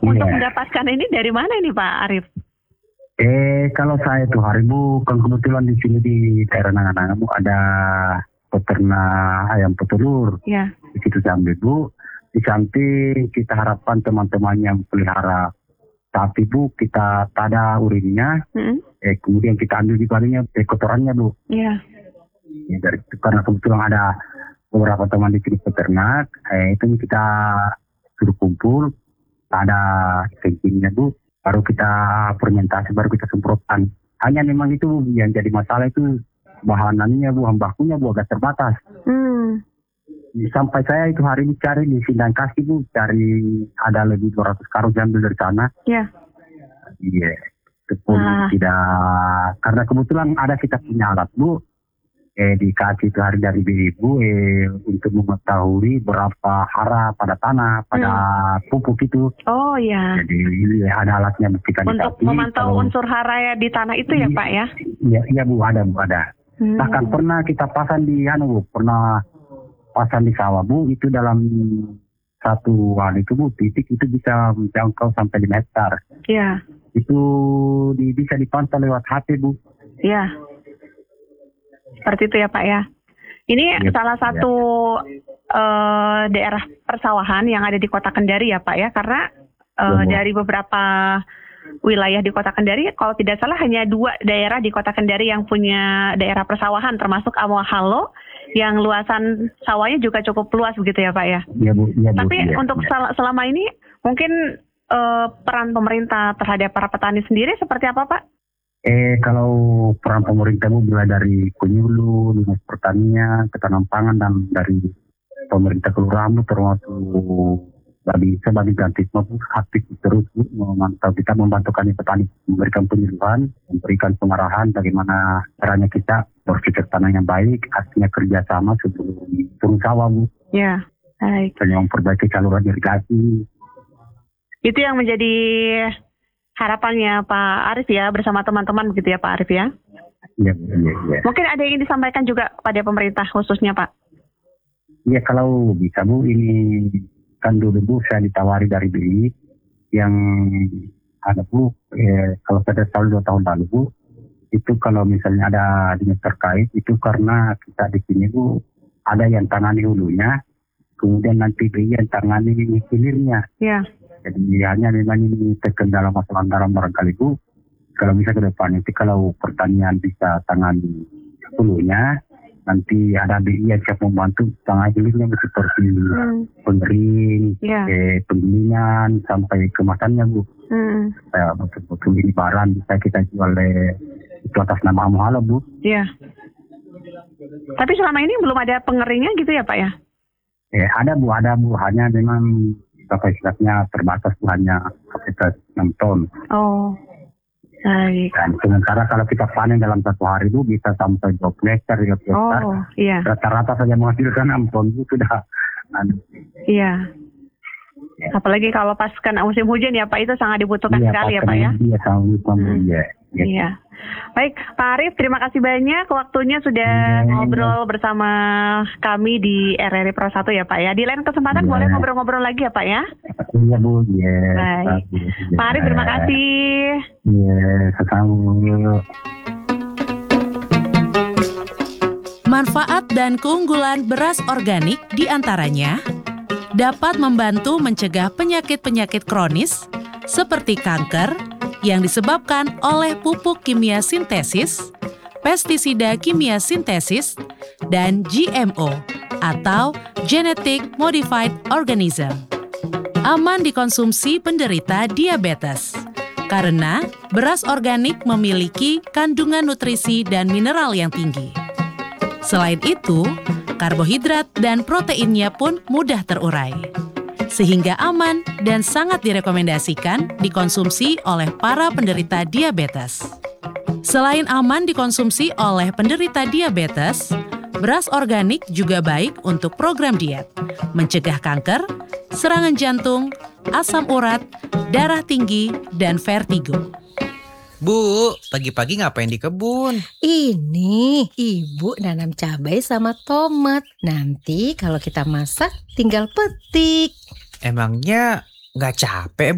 untuk Iya. mendapatkan ini dari mana ini Pak Arif? Kalau saya tuh hari Bu, kan kebetulan di sini di daerah Nangan-Nangan Bu ada peternak ayam petelur. Ya. Di situ saya ambil Bu. Di samping kita harapkan teman-teman yang pelihara sapi Bu, kita tada urinnya. Kemudian kita ambil di balinya kotorannya Bu. Iya. Ya, karena kebetulan ada beberapa teman di sini peternak, itu kita suruh kumpul, ada kencingnya Bu, baru kita fermentasi, baru kita semprotkan. Hanya memang itu yang jadi masalah itu bahanannya Bu, bakunya Bu agak terbatas. Sampai saya itu hari ini cari di Sindang Kasih Bu, cari ada lebih 200 karung diambil dari sana. Iya. Iya, itu pun tidak, karena kebetulan ada kita punya alat Bu, dikasih itu hari dari ibu untuk mengetahui berapa hara pada tanah, pada pupuk itu. Oh iya. Jadi ada alatnya kita untuk dikasih. Memantau unsur hara di tanah itu ya Pak ya? Iya Bu, ada Bu, ada. Bahkan pernah kita pasang di Bu, pernah pasang di sawah Bu, itu dalam satu hari itu Bu, titik itu bisa menjangkau sampai 5 hektar. Iya. Itu bisa dipantau lewat HP Bu. Iya. Seperti itu ya Pak ya. Ini salah satu daerah persawahan yang ada di Kota Kendari ya Pak ya. Karena dari beberapa wilayah di Kota Kendari, kalau tidak salah hanya 2 daerah di Kota Kendari yang punya daerah persawahan, termasuk Amohalo yang luasan sawahnya juga cukup luas begitu ya Pak ya. Iya Bu. Tapi untuk selama ini mungkin peran pemerintah terhadap para petani sendiri seperti apa Pak? Kalau peran pemerintah mulai dari penyuluh, dinas pertanian, ketahanan pangan, dan dari pemerintah kelurahan termasuk sebagai ganti aktif terus memantau, kita membantu kami petani, memberikan penyuluhan, memberikan pengarahan bagaimana caranya kita berpikir tanah yang baik, artinya kerjasama sebelum turun sawah Bu. Ya, baik. Dan memperbaiki saluran irigasi. Itu yang menjadi harapannya Pak Arif ya, bersama teman-teman begitu ya Pak Arif ya? Iya. Mungkin ada yang disampaikan juga pada pemerintah khususnya Pak? Iya, kalau bisa Bu, ini kan dulu Bu saya ditawari dari BI yang ada Bu, kalau pada tahun 2 tahun lalu Bu, itu kalau misalnya ada dinas terkait, itu karena kita di sini Bu, ada yang tangani hulunya, kemudian nanti BI yang tangani hilirnya. Iya. Jadi hanya memang ini terkendala masalah anggaran barangkali Bu. Kalau bisa ke depan nanti kalau pertanian bisa tangani hulunya, nanti ada BI yang siap membantu tangani hilirnya seperti pengering, penggilingan sampai kemasannya Bu. Betul-betul ini barang bisa kita jual itu atas nama Amohalo Bu. Iya. Tapi selama ini belum ada pengeringnya gitu ya Pak ya? Ada Bu, hanya memang kapasitasnya terbatas, hanya kapasitas 6 ton. Oh, baik. Dan sementara kalau kita panen dalam 1 hari itu bisa sampai 20 hektar, 30 hektar. Oh, iya. Rata-rata saja menghasilkan 6 ton itu sudah. Iya. Apalagi kalau pas kena musim hujan ya Pak, itu sangat dibutuhkan sekali ya Pak ya? Iya, sangat dibutuhkan. Iya. Baik, Pak Arif, terima kasih banyak waktunya sudah ngobrol bersama kami di RRI Pro 1 ya Pak ya. Di lain kesempatan boleh ngobrol-ngobrol lagi ya Pak ya? Iya Bu, Baik. Pak Arif, terima kasih. Iya, sama-sama. Manfaat dan keunggulan beras organik diantaranya dapat membantu mencegah penyakit-penyakit kronis seperti kanker yang disebabkan oleh pupuk kimia sintesis, pestisida kimia sintesis, dan GMO atau Genetic Modified Organism. Aman dikonsumsi penderita diabetes karena beras organik memiliki kandungan nutrisi dan mineral yang tinggi. Selain itu, karbohidrat dan proteinnya pun mudah terurai, sehingga aman dan sangat direkomendasikan dikonsumsi oleh para penderita diabetes. Selain aman dikonsumsi oleh penderita diabetes, beras organik juga baik untuk program diet, mencegah kanker, serangan jantung, asam urat, darah tinggi, dan vertigo. Bu, pagi-pagi ngapain di kebun? Ini ibu nanam cabai sama tomat. Nanti kalau kita masak tinggal petik. Emangnya nggak capek